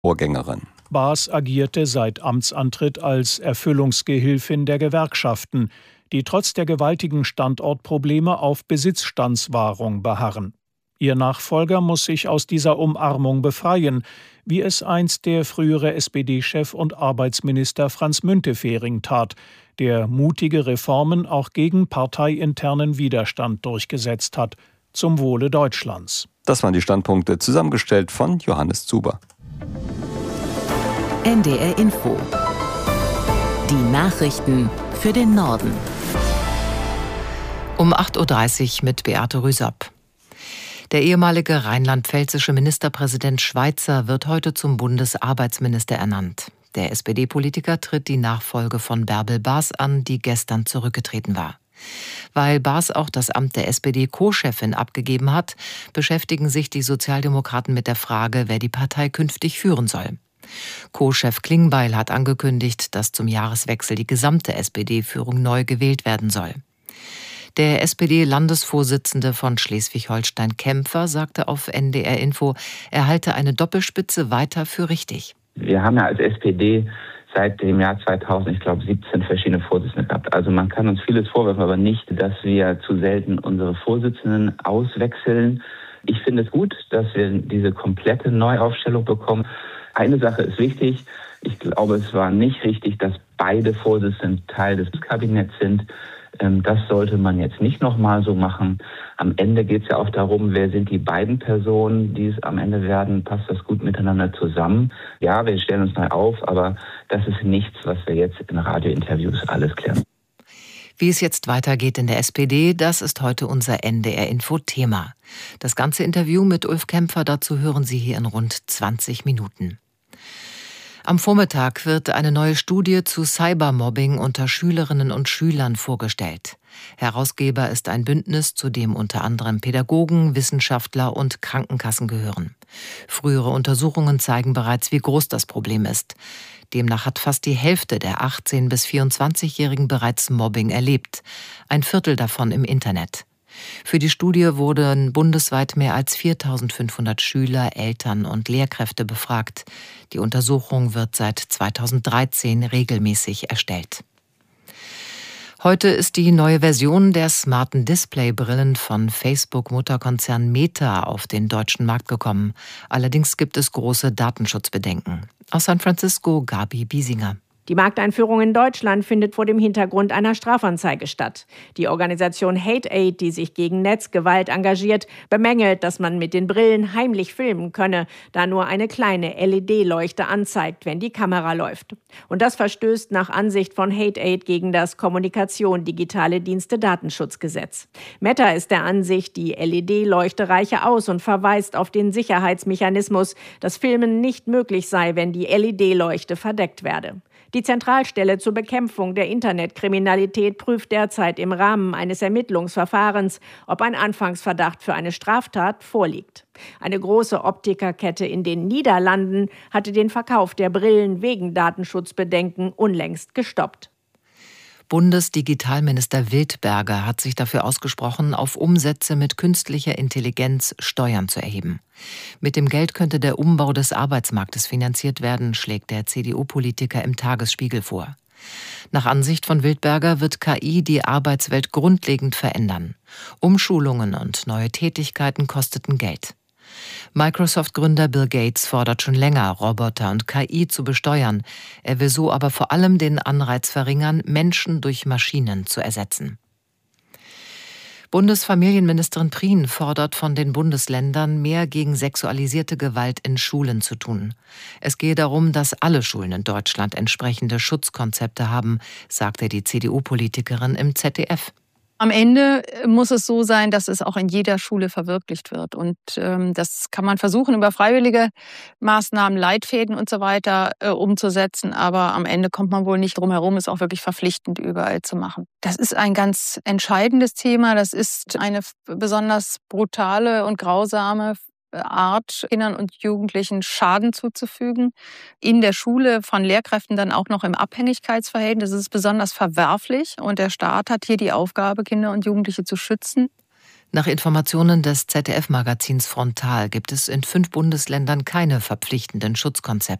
Vorgängerin. Baas agierte seit Amtsantritt als Erfüllungsgehilfin der Gewerkschaften, die trotz der gewaltigen Standortprobleme auf Besitzstandswahrung beharren. Ihr Nachfolger muss sich aus dieser Umarmung befreien, wie es einst der frühere SPD-Chef und Arbeitsminister Franz Müntefering tat, der mutige Reformen auch gegen parteiinternen Widerstand durchgesetzt hat, zum Wohle Deutschlands. Das waren die Standpunkte, zusammengestellt von Johannes Zuber. NDR Info. Die Nachrichten für den Norden. Um 8.30 Uhr mit Beate Rüsapp. Der ehemalige rheinland-pfälzische Ministerpräsident Schweitzer wird heute zum Bundesarbeitsminister ernannt. Der SPD-Politiker tritt die Nachfolge von Bärbel Baas an, die gestern zurückgetreten war. Weil Baas auch das Amt der SPD-Co-Chefin abgegeben hat, beschäftigen sich die Sozialdemokraten mit der Frage, wer die Partei künftig führen soll. Co-Chef Klingbeil hat angekündigt, dass zum Jahreswechsel die gesamte SPD-Führung neu gewählt werden soll. Der SPD-Landesvorsitzende von Schleswig-Holstein Kämpfer sagte auf NDR Info, er halte eine Doppelspitze weiter für richtig. Wir haben ja als SPD seit dem Jahr 2000, 17 verschiedene Vorsitzende gehabt. Also man kann uns vieles vorwerfen, aber nicht, dass wir zu selten unsere Vorsitzenden auswechseln. Ich finde es gut, dass wir diese komplette Neuaufstellung bekommen. Eine Sache ist wichtig. Ich glaube, es war nicht richtig, dass beide Vorsitzenden Teil des Kabinetts sind. Das sollte man jetzt nicht nochmal so machen. Am Ende geht es ja auch darum, wer sind die beiden Personen, die es am Ende werden. Passt das gut miteinander zusammen? Ja, wir stellen uns neu auf, aber das ist nichts, was wir jetzt in Radiointerviews alles klären. Wie es jetzt weitergeht in der SPD, das ist heute unser NDR-Info-Thema. Das ganze Interview mit Ulf Kämpfer, dazu hören Sie hier in rund 20 Minuten. Am Vormittag wird eine neue Studie zu Cybermobbing unter Schülerinnen und Schülern vorgestellt. Herausgeber ist ein Bündnis, zu dem unter anderem Pädagogen, Wissenschaftler und Krankenkassen gehören. Frühere Untersuchungen zeigen bereits, wie groß das Problem ist. Demnach hat fast die Hälfte der 18- bis 24-Jährigen bereits Mobbing erlebt, ein Viertel davon im Internet. Für die Studie wurden bundesweit mehr als 4.500 Schüler, Eltern und Lehrkräfte befragt. Die Untersuchung wird seit 2013 regelmäßig erstellt. Heute ist die neue Version der smarten Displaybrillen von Facebook-Mutterkonzern Meta auf den deutschen Markt gekommen. Allerdings gibt es große Datenschutzbedenken. Aus San Francisco, Gabi Biesinger. Die Markteinführung in Deutschland findet vor dem Hintergrund einer Strafanzeige statt. Die Organisation Hate-Aid, die sich gegen Netzgewalt engagiert, bemängelt, dass man mit den Brillen heimlich filmen könne, da nur eine kleine LED-Leuchte anzeigt, wenn die Kamera läuft. Und das verstößt nach Ansicht von Hate-Aid gegen das Kommunikation Digitale Dienste Datenschutzgesetz. Meta ist der Ansicht, die LED-Leuchte reiche aus und verweist auf den Sicherheitsmechanismus, dass Filmen nicht möglich sei, wenn die LED-Leuchte verdeckt werde. Die Zentralstelle zur Bekämpfung der Internetkriminalität prüft derzeit im Rahmen eines Ermittlungsverfahrens, ob ein Anfangsverdacht für eine Straftat vorliegt. Eine große Optikerkette in den Niederlanden hatte den Verkauf der Brillen wegen Datenschutzbedenken unlängst gestoppt. Bundesdigitalminister Wildberger hat sich dafür ausgesprochen, auf Umsätze mit künstlicher Intelligenz Steuern zu erheben. Mit dem Geld könnte der Umbau des Arbeitsmarktes finanziert werden, schlägt der CDU-Politiker im Tagesspiegel vor. Nach Ansicht von Wildberger wird KI die Arbeitswelt grundlegend verändern. Umschulungen und neue Tätigkeiten kosteten Geld. Microsoft-Gründer Bill Gates fordert schon länger, Roboter und KI zu besteuern. Er will so aber vor allem den Anreiz verringern, Menschen durch Maschinen zu ersetzen. Bundesfamilienministerin Prien fordert von den Bundesländern, mehr gegen sexualisierte Gewalt in Schulen zu tun. Es gehe darum, dass alle Schulen in Deutschland entsprechende Schutzkonzepte haben, sagte die CDU-Politikerin im ZDF. Am Ende muss es so sein, dass es auch in jeder Schule verwirklicht wird. Und das kann man versuchen, über freiwillige Maßnahmen, Leitfäden und so weiter umzusetzen. Aber am Ende kommt man wohl nicht drum herum, es auch wirklich verpflichtend überall zu machen. Das ist ein ganz entscheidendes Thema. Das ist eine besonders brutale und grausame Art, Kindern und Jugendlichen Schaden zuzufügen. In der Schule von Lehrkräften dann auch noch im Abhängigkeitsverhältnis. Das ist besonders verwerflich und der Staat hat hier die Aufgabe, Kinder und Jugendliche zu schützen. Nach Informationen des ZDF-Magazins Frontal gibt es in 5 Bundesländern keine verpflichtenden Schutzkonzepte.